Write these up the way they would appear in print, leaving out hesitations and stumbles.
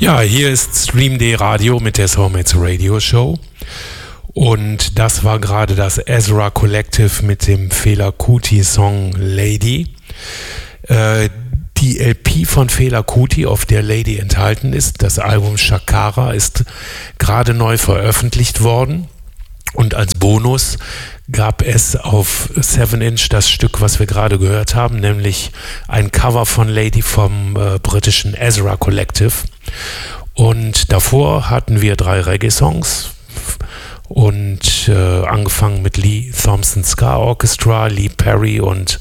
Ja, hier ist Stream.de Radio mit der Soulmates Radio Show. Und das war gerade das Ezra Collective mit dem Fela Kuti Song Lady. Die LP von Fela Kuti, auf der Lady enthalten ist, das Album Shakara, ist gerade neu veröffentlicht worden. Und als Bonus gab es auf 7-Inch das Stück, was wir gerade gehört haben, nämlich ein Cover von Lady vom britischen Ezra Collective. Und davor hatten wir 3 Reggae-Songs und angefangen mit Lee Thompson Ska Orchestra, Lee Perry und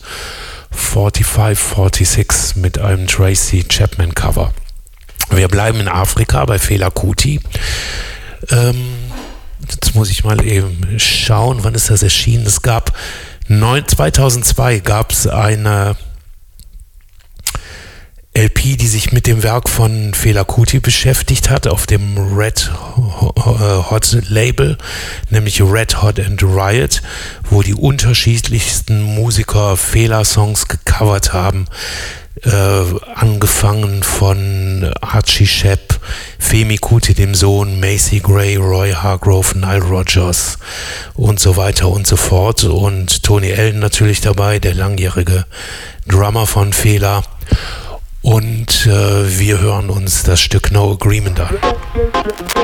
4546 mit einem Tracy Chapman Cover. Wir bleiben in Afrika bei Fela Kuti. Jetzt muss ich mal eben schauen, wann ist das erschienen. Es gab 2002 gab es eine LP, die sich mit dem Werk von Fela Kuti beschäftigt hat, auf dem Red Hot Label, nämlich Red Hot and Riot, wo die unterschiedlichsten Musiker Fela-Songs gecovert haben. Angefangen von Archie Shepp, Femi Kuti dem Sohn, Macy Gray, Roy Hargrove, Nile Rodgers und so weiter und so fort. Und Tony Allen natürlich dabei, der langjährige Drummer von Fela. Und wir hören uns das Stück No Agreement an.